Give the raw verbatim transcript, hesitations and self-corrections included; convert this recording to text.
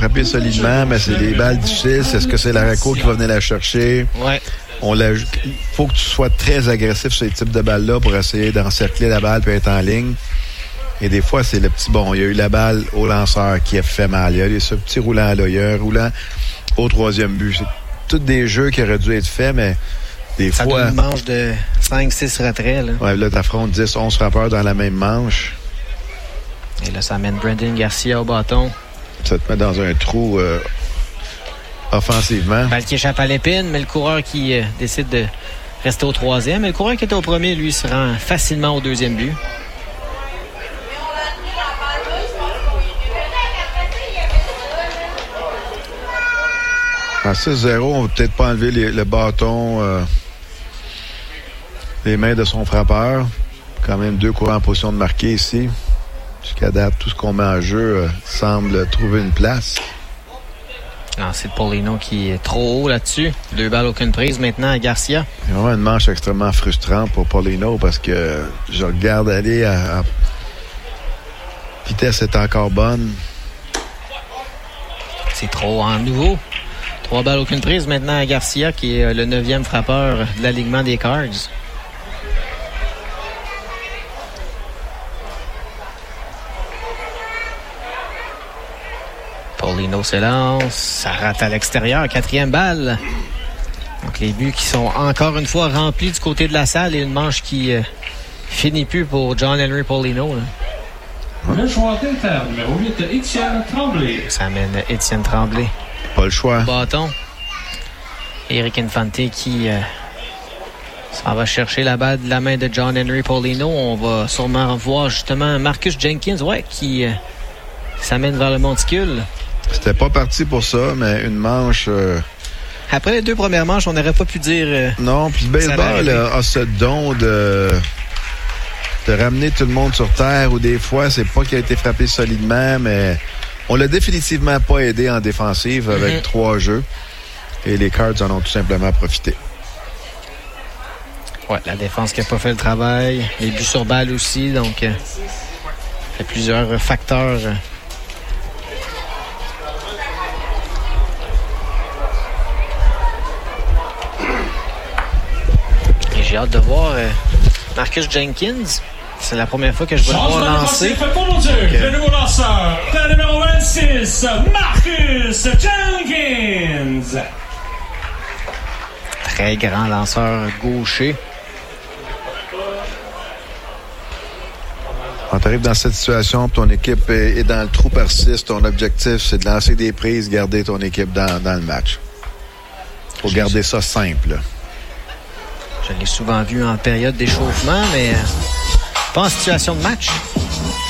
frappée solidement, mais c'est des balles difficiles. Est-ce que c'est l'Araco qui va venir la chercher? Ouais. On la, il faut que tu sois très agressif sur ces types de balles-là pour essayer d'encercler la balle et être en ligne. Et des fois, c'est le petit bon. Il y a eu la balle au lanceur qui a fait mal. Il y a eu ce petit roulant-là. Il y a un roulant au troisième but. C'est tous des jeux qui auraient dû être faits, mais des ça fois... Ça donne une manche de cinq six retraits. Là, ouais, là tu affrontes dix onze frappeurs dans la même manche. Et là, ça amène Brandon Garcia au bâton. Ça te met dans un trou euh, offensivement. Balle qui échappe à l'épine, mais le coureur qui euh, décide de rester au troisième. Et le coureur qui était au premier, lui, se rend facilement au deuxième but. À six zéro, on ne va peut-être pas enlever les, le bâton euh, des mains de son frappeur. Quand même deux coureurs en position de marquer ici. Jusqu'à date, tout ce qu'on met en jeu euh, semble trouver une place. Ah, c'est Paulino qui est trop haut là-dessus. Deux balles, aucune prise maintenant à Garcia. C'est vraiment une manche extrêmement frustrante pour Paulino parce que je regarde aller à, à... vitesse est encore bonne. C'est trop en nouveau. Trois balles, aucune prise maintenant à Garcia qui est le neuvième frappeur de l'alignement des Cards. Paulino s'élance, ça rate à l'extérieur, quatrième balle. Donc les buts qui sont encore une fois remplis du côté de la salle et une manche qui euh, finit plus pour John-Henry Paulino. Là. Le joueur d'Inter, numéro huit, Étienne Tremblay. Ça amène Étienne Tremblay. Pas le choix. Bâton. Eric Infante qui euh, s'en va chercher la balle de la main de John-Henry Paulino. On va sûrement revoir justement Marcus Jenkins, ouais, qui euh, s'amène vers le monticule. C'était pas parti pour ça, mais une manche... Euh... Après les deux premières manches, on n'aurait pas pu dire... Euh, non, puis le baseball a, a ce don de, de ramener tout le monde sur terre, ou des fois, c'est pas qu'il a été frappé solidement, mais on l'a définitivement pas aidé en défensive avec mm-hmm. trois jeux. Et les Cards en ont tout simplement profité. Ouais, la défense qui n'a pas fait le travail. Les buts sur balle aussi, donc... Euh, il y a plusieurs facteurs... Euh, J'ai hâte de voir euh, Marcus Jenkins. C'est la première fois que je vais le voir lancer. Le nouveau lanceur, le numéro vingt-six, Marcus Jenkins. Très grand lanceur gaucher. Quand tu arrives dans cette situation, ton équipe est, est dans le trou par six, ton objectif, c'est de lancer des prises, garder ton équipe dans, dans le match. Faut Je garder ça simple. Je l'ai souvent vu en période d'échauffement, mais pas en situation de match.